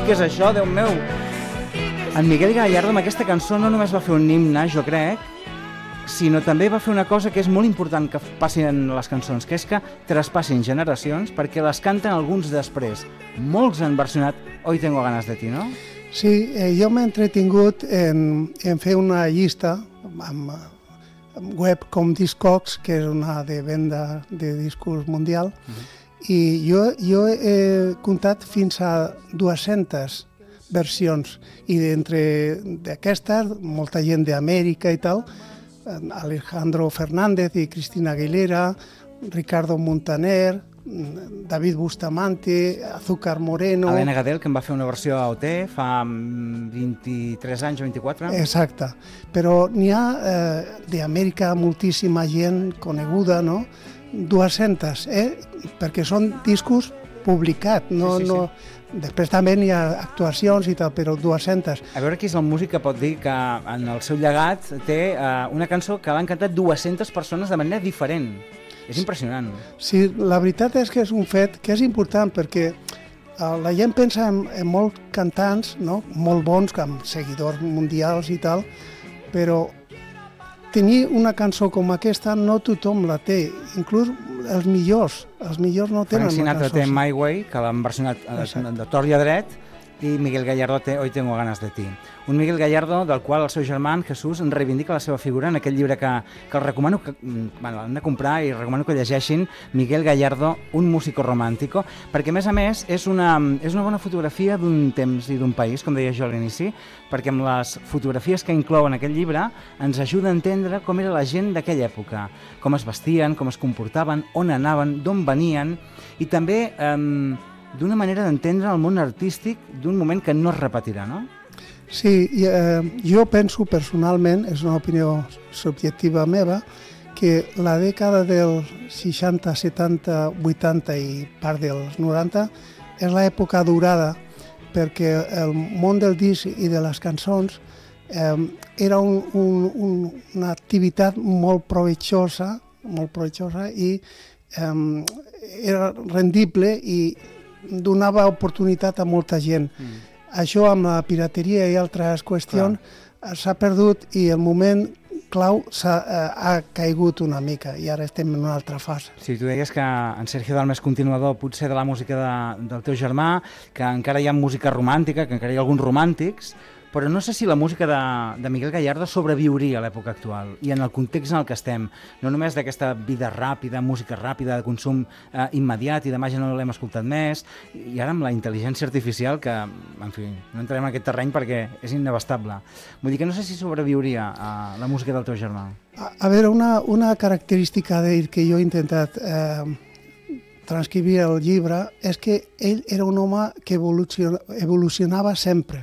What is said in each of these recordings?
què és això, Déu meu? En Miguel Gallardo amb aquesta cançó no només va fer un himne, jo crec, sinó també va fer una cosa que és molt important que passin les cançons, que és que traspassin generacions perquè les canten alguns després. Molts han versionat Hoy tengo ganas de ti, no? Sí, jo m'he entretingut en fer una llista amb web com Discogs, que és una de venda de discos mundial, i jo he comptat fins a 200 versions, i d'entre d'aquestes, molta gent d'Amèrica i tal, Alejandro Fernández i Cristina Aguilera, Ricardo Montaner, David Bustamante, Azúcar Moreno... Helena Gadel, que en va fer una versió a OT fa 23 anys o 24. Exacte, però n'hi ha d'Amèrica moltíssima gent coneguda, no? 200, perquè són discos publicats, no... Després també n'hi ha actuacions i tal, però 200. A veure qui és el músic que pot dir que en el seu llegat té una cançó que l'han cantat 200 persones de manera diferent. És impressionant. Sí, la veritat és que és un fet que és important perquè la gent pensa en molts cantants, no? Molt bons, amb seguidors mundials i tal, però tenir una cançó com aquesta no tothom la té, inclús els millors no tenen Frank Sinatra una cançó. té My Way, que l'han versionat de tort i a dret, i Miguel Gallardo té Hoy tengo ganas de ti. Un Miguel Gallardo del qual el seu germà, Jesús, en reivindica la seva figura en aquell llibre que el recomano, l'han de comprar i recomano que llegeixin, Miguel Gallardo, un músico romántico, perquè a més és una bona fotografia d'un temps i d'un país, com deia jo a l'inici, perquè amb les fotografies que inclou en aquest llibre ens ajuda a entendre com era la gent d'aquella època, com es vestien, com es comportaven, on anaven, d'on venien, i també d'una manera d'entendre el món artístic d'un moment que no es repetirà, no? Sí, jo penso personalment, és una opinió subjectiva meva, que la dècada dels 60, 70, 80 i part dels 90 és l'època dorada, perquè el món del disc i de les cançons era una activitat molt provechosa i era rendible i donava oportunitat a molta gent. Això amb la pirateria i altres qüestions s'ha perdut i el moment clau ha caigut una mica i ara estem en una altra fase. Sí, tu deies que en Sergio Dalma és continuador potser de la música del teu germà, que encara hi ha música romàntica, que encara hi ha alguns romàntics, però no sé si la música de Miguel Gallardo sobreviuria a l'època actual i en el context en el que estem, no només d'aquesta vida ràpida, música ràpida, de consum immediat i demà ja no l'hem escoltat més, i ara amb la intel·ligència artificial que, en fi, no entrarem en aquest terreny perquè és inabastable. Vull dir que no sé si sobreviuria a la música del teu germà. A veure, una característica d'ell que jo he intentat transcriure al llibre és que ell era un home que evolucionava sempre.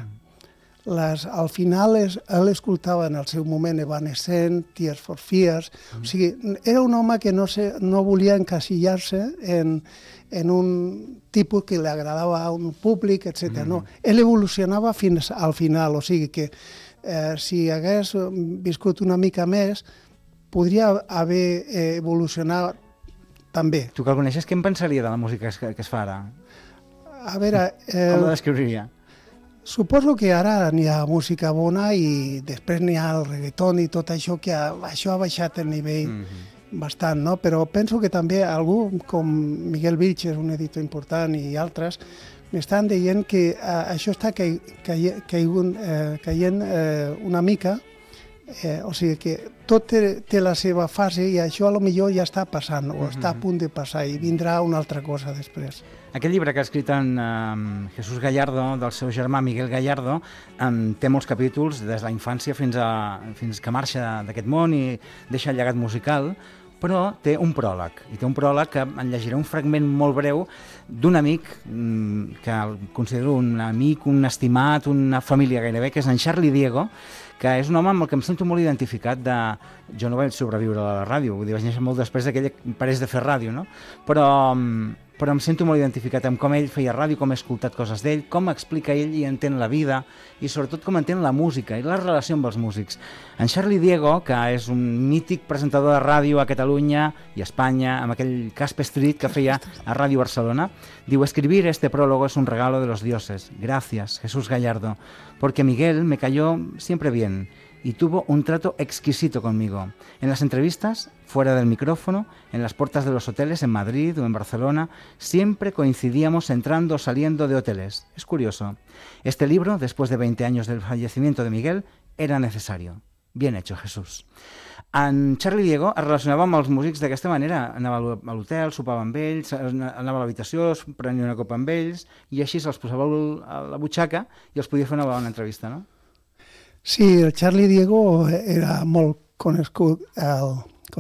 Al final ell escoltava en el seu moment Evanescent, Tears for Fears, o sigui, era un home que no volia encasillar-se en un tipus que li agradava a un públic, etc. No, ell evolucionava fins al final, o sigui que si hagués viscut una mica més, podria haver evolucionat també. Tu que el coneixes, què en pensaria de la música que es fa ara? A veure... Com la descriuria? Suposo que ara n'hi ha música bona i després n'hi ha el reggaeton i tot això, que això ha baixat el nivell bastant, no? Però penso que també algú com Miguel Vilches, un editor important, i altres, m'estan dient que això està caient una mica, o sigui que tot té la seva fase i això potser ja està passant o està a punt de passar i vindrà una altra cosa després. Aquest llibre que ha escrit en Jesús Gallardo, del seu germà Miguel Gallardo, té molts capítols des de la infància fins que marxa d'aquest món i deixa el llegat musical, però té un pròleg, i té un pròleg que en llegiré un fragment molt breu d'un amic que el considero un amic, un estimat, una família gairebé, que és en Charlie Diego, que és un home amb el que em sento molt identificat de... Jo no vaig sobreviure a la ràdio, vull dir, vaig néixer molt després d'aquell pareix de fer ràdio, no? Però però em sento molt identificat amb com ell feia ràdio, com he escoltat coses d'ell, com explica ell i entén la vida i sobretot com entén la música i la relació amb els músics. En Charlie Diego, que és un mític presentador de ràdio a Catalunya i a Espanya, amb aquell Caspe Street que feia a Ràdio Barcelona, diu: escribir este prólogo es un regalo de los dioses. Gracias, Jesús Gallardo, porque Miguel me cayó siempre bien y tuvo un trato exquisito conmigo. En las entrevistas, fuera del micrófono, en las puertas de los hoteles en Madrid o en Barcelona, siempre coincidíamos entrando o saliendo de hoteles. Es curioso. Este libro, después de 20 años del fallecimiento de Miguel, era necesario. Bien hecho, Jesús. En Charlie Diego es relacionava amb els músics d'aquesta manera. Anava a l'hotel, sopava amb ells, anava a l'habitació, prenia una copa amb ells i així se'ls posava a la butxaca i els podia fer una bona entrevista, no? Sí, el Charlie Diego era molt conegut al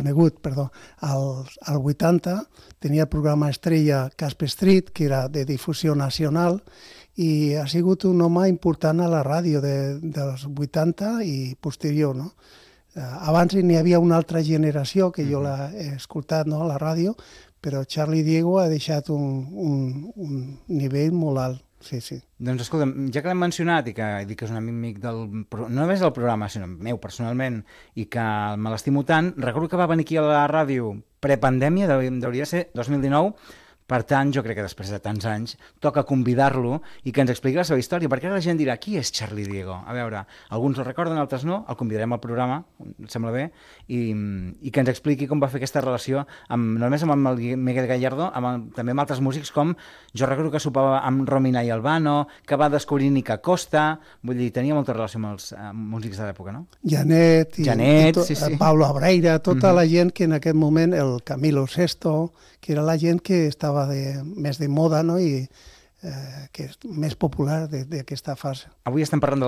80, tenia el programa estrella Caspe Street, que era de difusió nacional, i ha sigut un home important a la ràdio dels 80 i posterior, no? Abans n'hi havia una altra generació, que jo l'he escoltat, no, a la ràdio, però Charlie Diego ha deixat un nivell molt alt. Sí, sí. Doncs escolta'm, ja que l'hem mencionat i que dic que és un amic no només del programa, sinó meu personalment, i que me l'estimo tant, recordo que va venir aquí a la ràdio prepandèmia, hauria de ser 2019, per tant, jo crec que després de tants anys toca convidar-lo i que ens expliqui la seva història, perquè ara la gent dirà: qui és Charlie Diego? A veure, alguns el recorden, altres no, el convidarem al programa, em sembla bé, i que ens expliqui com va fer aquesta relació no només amb el Miguel Gallardo, també amb altres músics, com jo recordo que sopava amb Romina i Albano, que va descobrir Nica Costa, vull dir, tenia molta relació amb els músics de l'època, no? Janet, sí, sí. Pablo Abreira, tota la gent que en aquest moment, el Camilo Sesto, que era la gent que estava més de moda, no? I que és més popular d'aquesta fase. Avui estem parlant de